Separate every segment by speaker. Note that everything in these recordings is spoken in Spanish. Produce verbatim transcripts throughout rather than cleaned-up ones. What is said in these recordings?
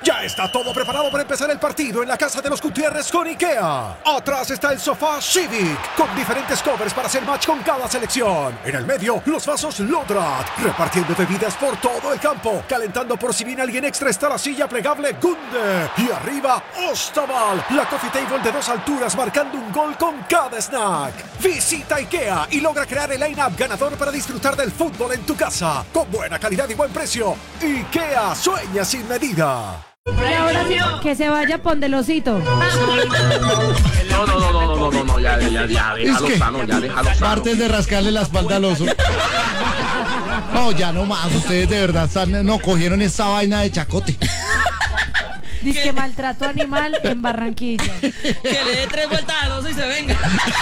Speaker 1: Ya está todo preparado para empezar el partido en la casa de los Gutiérrez con IKEA. Atrás está el sofá Civic, con diferentes covers para hacer match con cada selección. En el medio, los vasos Lodrat, repartiendo bebidas por todo el campo. Calentando por si viene alguien extra está la silla plegable Gunde. Y arriba, Ostaval, la coffee table de dos alturas marcando un gol con cada snack. Visita IKEA y logra crear el line-up ganador para disfrutar del fútbol en tu casa. Con buena calidad y buen precio. IKEA, sueña sin medida.
Speaker 2: Y ahora sí, que se vaya Pondelosito.
Speaker 3: No, no, no, no, no, no, no, ya, ya, ya, déjalo
Speaker 4: que
Speaker 3: sano, ya, déjalo sano.
Speaker 4: Partes de rascarle la espalda al oso. No, ya no más, ustedes de verdad están, no cogieron esa vaina de chacote.
Speaker 2: Dice que maltrato animal en Barranquilla.
Speaker 5: Que le dé tres vueltas al oso y se venga.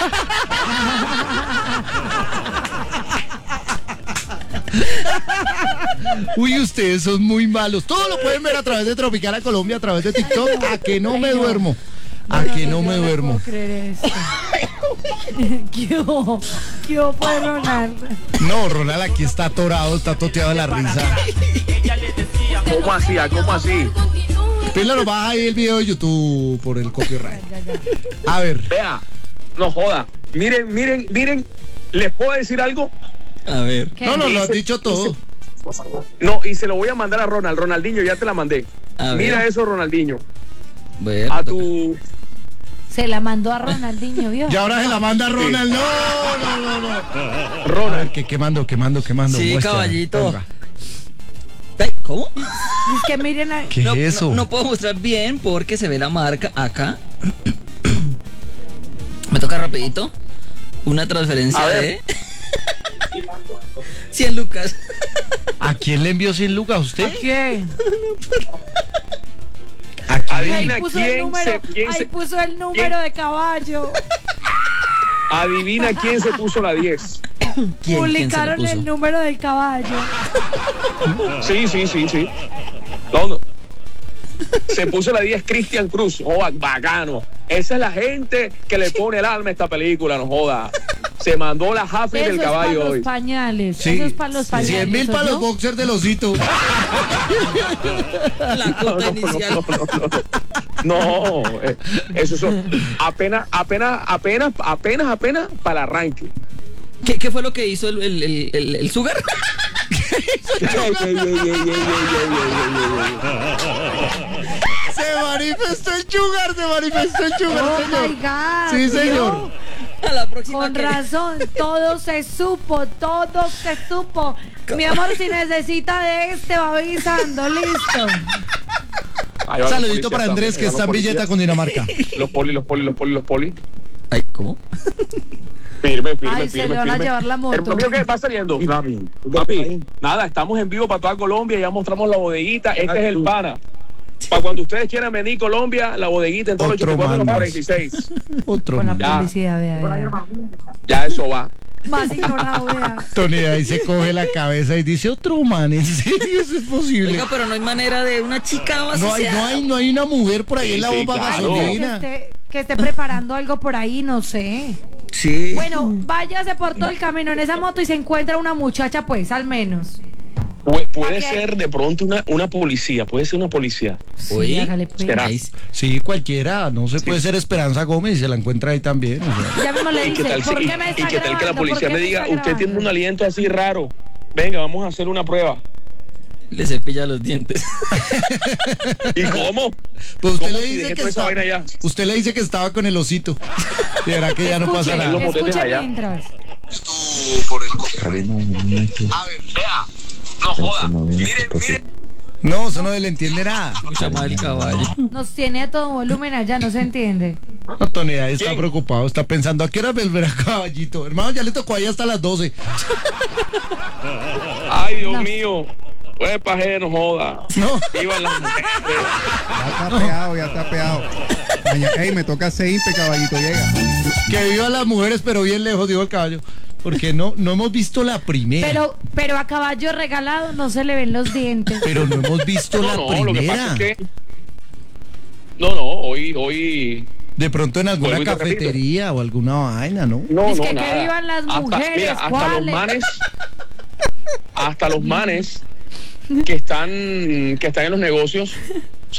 Speaker 4: Uy, ustedes son muy malos. Todo lo pueden ver a través de Tropicana Colombia, a través de TikTok. A que no me duermo. A que no me duermo.
Speaker 2: No puedo creer esto. ¿Qué hubo? ¿Qué hubo, pues, Ronald?
Speaker 4: No, Ronald aquí está atorado, está toteado de la risa.
Speaker 3: ¿Cómo así? ¿Ah, ¿Cómo así?
Speaker 4: Pila, lo baja ahí el video de YouTube por el copyright. A ver.
Speaker 3: Vea, no joda. Miren, miren, miren, ¿les puedo decir algo?
Speaker 5: A ver.
Speaker 2: ¿Qué?
Speaker 4: No, no, lo has
Speaker 3: Dice-
Speaker 4: dicho todo.
Speaker 3: No, y se lo voy a mandar a Ronald. Ronaldinho, ya te la mandé.
Speaker 5: A
Speaker 3: Mira
Speaker 5: ver.
Speaker 3: eso, Ronaldinho.
Speaker 5: Bueno,
Speaker 3: A tu...
Speaker 2: Se la mandó a Ronaldinho, ¿vio?
Speaker 4: Y ahora se la manda Ronald. No, no, no, no. A
Speaker 3: Ronald.
Speaker 4: ver, que quemando, quemando, quemando.
Speaker 5: Sí,
Speaker 4: Muestra,
Speaker 5: caballito.
Speaker 4: ponga.
Speaker 5: Ay, ¿cómo?
Speaker 2: Es que miren a...
Speaker 4: ¿Qué
Speaker 5: No,
Speaker 4: es eso?
Speaker 5: no, no puedo mostrar bien porque se ve la marca acá. Me toca rapidito. Una transferencia
Speaker 3: A ver.
Speaker 5: de cien lucas.
Speaker 4: ¿A quién le envió cien lucas? ¿A usted?
Speaker 2: ¿Qué?
Speaker 4: ¿A quién?
Speaker 3: Adivina
Speaker 2: Ahí puso el
Speaker 3: quién
Speaker 2: número,
Speaker 3: se... quién
Speaker 2: ahí
Speaker 3: se-
Speaker 2: puso el número de caballo.
Speaker 3: Adivina quién se puso la diez.
Speaker 5: ¿Quién, quién se lo
Speaker 2: Publicaron
Speaker 5: puso?
Speaker 2: el número del caballo.
Speaker 3: Sí, sí, sí, sí. No, no. Se puso la diez Cristian Cruz. Joda, bacano. Esa es la gente que le pone el alma a esta película, no joda. Se mandó la Jafri
Speaker 2: Eso
Speaker 3: del
Speaker 2: es para
Speaker 3: caballo
Speaker 2: los
Speaker 3: hoy.
Speaker 2: pañales.
Speaker 4: Sí.
Speaker 2: Eso es para los pañales.
Speaker 4: cien mil para
Speaker 2: ¿oyó?
Speaker 4: los boxers del osito.
Speaker 5: La
Speaker 3: No,
Speaker 5: cuota
Speaker 3: no, no,
Speaker 5: inicial.
Speaker 3: no, no, no. No, eh, eso son apenas, apenas, apenas, apenas, apenas para el arranque.
Speaker 5: ¿Qué, ¿Qué fue lo que hizo el, el, el, el, el Sugar?
Speaker 3: Ey, ey, ey, ey, ey, ey, ey, ey, ey, ey.
Speaker 4: Se manifestó el sugar, se manifestó el sugar,
Speaker 2: Oh
Speaker 4: señor.
Speaker 2: my God.
Speaker 4: Sí, señor.
Speaker 2: ¿vio?
Speaker 5: A la próxima.
Speaker 2: Con
Speaker 5: que-
Speaker 2: razón, todo se supo, todo se supo. Mi amor, si necesita de este, va avisando, listo.
Speaker 3: Ahí va la
Speaker 4: Saludito
Speaker 3: policía
Speaker 4: para Andrés,
Speaker 3: también,
Speaker 4: que
Speaker 3: ahí va
Speaker 4: está
Speaker 3: la
Speaker 4: en
Speaker 3: policía.
Speaker 4: billeta con Dinamarca.
Speaker 3: Los poli, los poli, los poli, los poli.
Speaker 5: Ay, ¿cómo?
Speaker 3: Firme, firme,
Speaker 2: Ay, se
Speaker 3: firme,
Speaker 2: le van a
Speaker 3: firme.
Speaker 2: llevar la moto.
Speaker 3: Hermano mío, ¿qué va saliendo? Papi, papi, nada, estamos en vivo para toda Colombia, ya mostramos la bodeguita, este es el pana. Para cuando ustedes quieran venir a Colombia, la bodeguita en todo el
Speaker 4: Otro
Speaker 3: ochenta y cuatro
Speaker 4: man
Speaker 3: cuarenta y seis.
Speaker 4: Otro.
Speaker 2: Con la
Speaker 3: Ya.
Speaker 2: publicidad, vea, vea.
Speaker 3: Ya eso va.
Speaker 2: Más ignorado, vea.
Speaker 4: Tony ahí se coge la cabeza y dice, otro man, ¿en serio eso es posible?
Speaker 5: Oiga, pero no hay manera de una chica más.
Speaker 4: No hay, no hay, no hay una mujer por ahí
Speaker 3: Sí,
Speaker 4: en la
Speaker 3: sí,
Speaker 4: bomba
Speaker 3: claro.
Speaker 2: Que
Speaker 4: gasolina.
Speaker 2: esté, que esté preparando algo por ahí, no sé.
Speaker 5: Sí.
Speaker 2: Bueno, váyase por todo el camino en esa moto y se encuentra una muchacha, pues, al menos.
Speaker 3: Pu- puede
Speaker 2: Ok.
Speaker 3: ser de pronto una, una policía, puede ser una policía.
Speaker 2: Sí,
Speaker 5: Oye,
Speaker 2: hágale, pues.
Speaker 3: será.
Speaker 5: Ahí-
Speaker 4: Sí, cualquiera, no se puede ser Esperanza Gómez y se la encuentra ahí también. o sea.
Speaker 2: Ya mismo le
Speaker 3: ¿Y
Speaker 2: dice,
Speaker 3: qué tal, si-
Speaker 2: ¿por
Speaker 3: y,
Speaker 2: qué me
Speaker 3: y
Speaker 2: está
Speaker 3: qué tal que la
Speaker 2: grabando?
Speaker 3: policía
Speaker 2: ¿Por
Speaker 3: me
Speaker 2: qué
Speaker 3: diga,
Speaker 2: está
Speaker 3: usted tiene un
Speaker 2: grabando?
Speaker 3: aliento así raro? Venga, vamos a hacer una prueba.
Speaker 5: Le cepilla los dientes.
Speaker 3: ¿Y cómo?
Speaker 4: Pues usted
Speaker 3: ¿Cómo
Speaker 4: le
Speaker 3: si
Speaker 4: dice
Speaker 3: dejé
Speaker 4: que
Speaker 3: toda esa
Speaker 4: está,
Speaker 3: vaina allá?
Speaker 4: usted le dice que estaba con el osito. Y verá que ya no pasa
Speaker 2: Escuche,
Speaker 4: nada.
Speaker 3: Los motetes
Speaker 2: escuche
Speaker 3: allá.
Speaker 2: mientras.
Speaker 3: A ver, vea, no joda. Miren, miren.
Speaker 4: No, eso no le entiende nada.
Speaker 5: Mucha mal el caballo.
Speaker 2: Nos tiene a todo volumen allá, no se entiende.
Speaker 4: No, Tony ahí está
Speaker 3: ¿Quién?
Speaker 4: preocupado, está pensando, ¿a qué hora volverá Caballito? Hermano, ya le tocó ahí hasta las doce.
Speaker 3: Ay, Dios
Speaker 2: No.
Speaker 3: mío. Pues paje, no joda.
Speaker 4: No,
Speaker 3: Iban las mujeres.
Speaker 6: Ya está peado, ya está peado. Maña- Ey, me toca seinte, caballito, llega.
Speaker 4: que vivan las mujeres, pero bien lejos, dijo el caballo. Porque no, no hemos visto la primera.
Speaker 2: Pero, pero a caballo regalado no se le ven los dientes.
Speaker 4: Pero no hemos visto
Speaker 3: No,
Speaker 4: la
Speaker 3: no, lo que
Speaker 4: primera.
Speaker 3: pasa es que. No, no, hoy, hoy.
Speaker 4: De pronto en alguna
Speaker 3: Vuelvo y te repito.
Speaker 4: cafetería o alguna vaina, ¿no?
Speaker 3: No,
Speaker 2: Es
Speaker 3: no,
Speaker 2: que que
Speaker 3: nada.
Speaker 2: vivan las
Speaker 3: Hasta-
Speaker 2: mujeres,
Speaker 3: mira, hasta
Speaker 2: ¿cuáles?
Speaker 3: los manes. Hasta los manes que están, que están en los negocios